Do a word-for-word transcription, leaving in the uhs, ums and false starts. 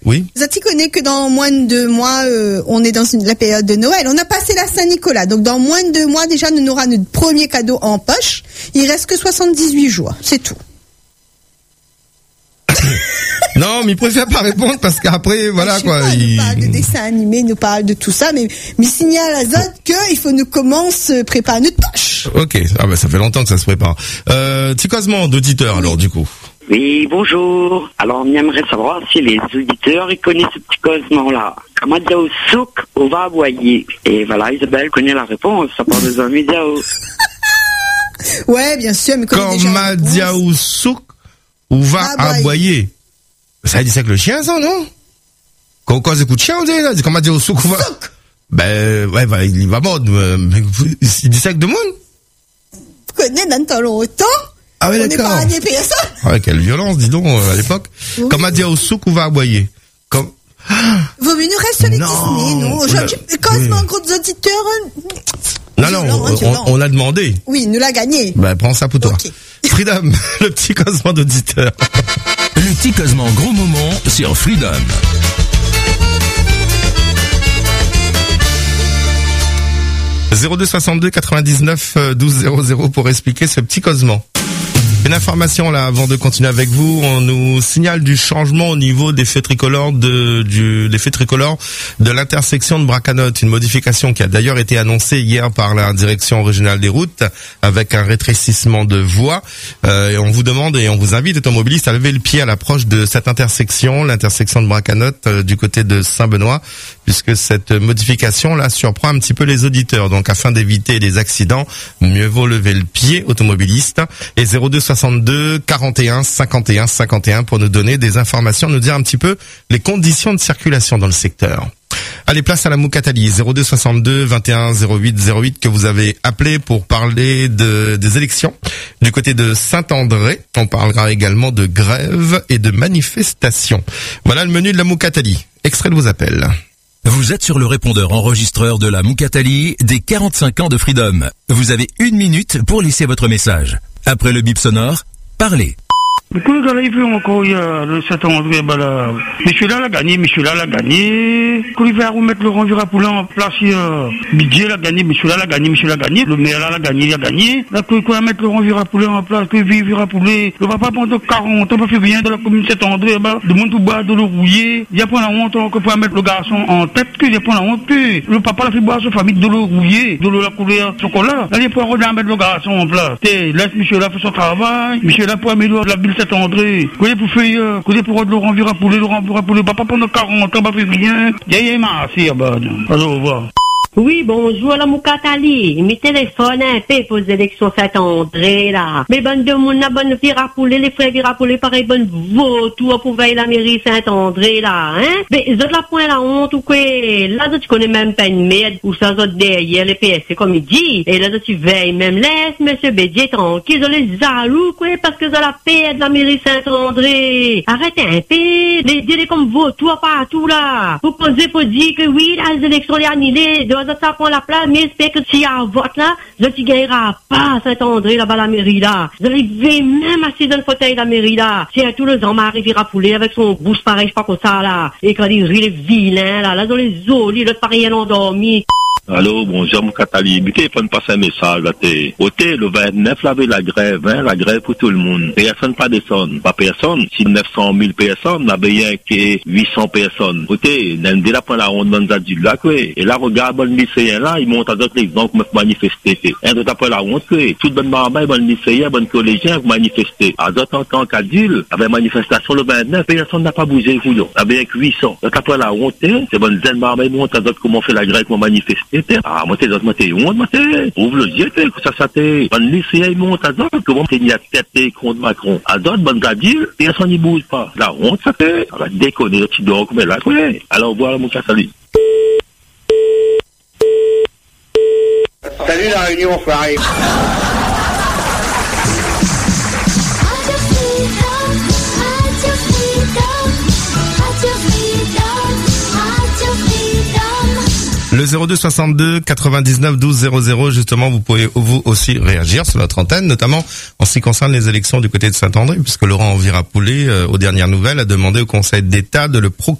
Oui. Zati connaît que dans moins de deux mois, euh, on est dans une, la période de Noël. On a passé la Saint-Nicolas. Donc, dans moins de deux mois, déjà, on aura notre premier cadeau en poche. Il reste que soixante-dix-huit jours. C'est tout. Non, mais il préfère pas répondre parce qu'après, voilà, je sais quoi. Pas, il il nous parle de dessins animés, il nous parle de tout ça, mais, mais il signale à Zot qu'il faut nous commencer à préparer notre poche. Ok. Ah, bah, ça fait longtemps que ça se prépare. Euh, petit causement d'auditeur, alors, du coup. Oui, bonjour. Alors, on aimerait savoir si les auditeurs, ils connaissent ce petit causement-là. Comment dire au souk, on va aboyer. Et voilà, Isabelle connaît la réponse. Ça parle de Zombie Diao. Ouais, bien sûr, mais comme déjà. Comment dire au souk, on va aboyer. Ça dit ça que le chien, ça, non? Quand on écoute chien, on dit, là, comment dire au souk, on va. Ben, ouais, bah, il va mordre, mais il dit ça que de monde? Vous connaissez dans ton longtemps? Ah ouais, on d'accord. On n'est pas à personne. Ah ouais, quelle violence, dis donc, à l'époque. Oui. Comment dire au souk, on va aboyer. Comme... Vaut mieux nous rester sur les Disney, non? Aujourd'hui, quand oui. Mon groupe d'auditeurs, non, non, violent, on, hein, on, on l'a demandé. Oui, nous l'a gagné. Ben, prends ça pour toi. Okay. Freedom, le petit causement d'auditeur. Le petit causement gros moment sur Freedom. zéro deux soixante-deux quatre-vingt-dix-neuf douze zéro zéro pour expliquer ce petit causement. Une information là avant de continuer avec vous, on nous signale du changement au niveau des feux tricolores de du des feux tricolores de l'intersection de Bracanotte, une modification qui a d'ailleurs été annoncée hier par la direction régionale des routes avec un rétrécissement de voies. Euh, et on vous demande et on vous invite automobilistes à lever le pied à l'approche de cette intersection, l'intersection de Bracanotte euh, du côté de Saint-Benoît, puisque cette modification là surprend un petit peu les auditeurs. Donc afin d'éviter les accidents, mieux vaut lever le pied automobiliste. Et zéro deux soixante-deux quarante et un cinquante et un cinquante et un pour nous donner des informations, nous dire un petit peu les conditions de circulation dans le secteur. Allez, place à la Moukatali, zéro deux soixante-deux vingt et un zéro huit zéro huit que vous avez appelé pour parler de des élections du côté de Saint-André. On parlera également de grève et de manifestations. Voilà le menu de la Moukatali. Extrait de vos appels. Vous êtes sur le répondeur enregistreur de la Moukatali des quarante-cinq ans de Freedom. Vous avez une minute pour laisser votre message. Après le bip sonore, parlez. Écoute, dans les vues encore, il y a le Saint-André, bah là, monsieur là l'a gagné, monsieur là l'a gagné. Quand il va remettre Laurent Virapoulin en place, euh, Didier l'a gagné, monsieur là l'a gagné, monsieur l'a gagné, le maire là l'a gagné, il a gagné. Là, quand il va mettre Laurent Virapoulin en place, que vive Virapoulin, le papa pendant quarante ans, pas fait rien de la commune Saint-André, bah, de monde tout bas, de le rouiller. Il y a pas la honte, que pour mettre le garçon en tête, qu'il y a pas la honte, que le papa l'a fait boire sa famille de le rouiller, de le la couleur chocolat. Là, il y a pas à mettre le garçon en place. T'es, laisse monsieur là faire son travail, monsieur là pour améliorer la ville Saint-André. Connais pour faire, connais pour Laurent Virapoulin, Laurent Virapoulin, papa pendant quarante ans, pas fait rien. Il y a un assez, bah, alors, au revoir. Oui, bonjour, la Moukatali. Mes téléphones un peu pour les élections Saint-André, là. Mais bonne de mon, la bonne Virapoulin, les frères Virapoulin, pareil, bonne vautour pour veiller la mairie Saint-André, là, hein. Mais, ils ont la point la honte, ou quoi. Là, tu connais même pas une merde, ou ça, ils ont derrière les P S C, comme il dit. Et là, tu veilles même, laisse monsieur Bédier tranquille, ils ont les jaloux, quoi, parce qu'ils ont la paix de la mairie Saint-André. Arrêtez un peu, les dire comme vautour partout, là. Vous posez pour dire que oui, là, les élections, les annulées, ça prend la place, mais j'espère que s'il y a un vote là, je ne gagnerai pas à Saint-André là-bas la mairie là. Je vais même assis dans le fauteuil de la mairie là. Si à tous les ans, Marie Virapoulin avec son bouche pareil, je sais pas comme ça là. Et quand il rit les vilains là, là dans les olis, l'autre pareil endormi. Allô, bonjour, mon Catali. Mais téléphone passe un message, là, t'es. Ôté, le vingt-neuf, là, avec la grève, hein, la grève pour tout le monde. Personne, pas personne. Pas personne. Si neuf cent mille personnes, là, bien que huit cents personnes. Ôté, n'aime déjà pas la honte dans les adultes, là, quoi. Et là, regarde, bon lycéen, là, ils montent à d'autres exemples, pour manifester. Un d'autres après la honte, quoi. Toute bonne maman, bon lycéen, bon collégien, vous manifester. À d'autres, en tant qu'adulte, avec manifestation le vingt-neuf, personne n'a pas bougé, vous, là. Avec huit cents. Donc, après la honte, c'est bonne zen maman, ils montent à d'autres comment faire la grève, comment manifester. Ah, moi, t'es d'autres, moi, t'es honte, moi, t'es. Ouvre le yeux, t'es, que ça, ça, t'es. Bon lycéen, ils montent à d'autres, comment t'es ni à tête contre Macron. À d'autres, bonne adultes, personne n'y bouge pas. La honte, ça fait. Ça va déconner, tu dors comme là, quoi. Alors, voilà, mon cas, salut. Salut la réunion, Farid. Le zéro deux soixante-deux quatre-vingt-dix-neuf douze zéro zéro, justement, vous pouvez vous aussi réagir sur notre antenne, notamment en ce qui concerne les élections du côté de Saint-André, puisque Laurent Virapoulin, euh, aux dernières nouvelles, a demandé au Conseil d'État de le proclamer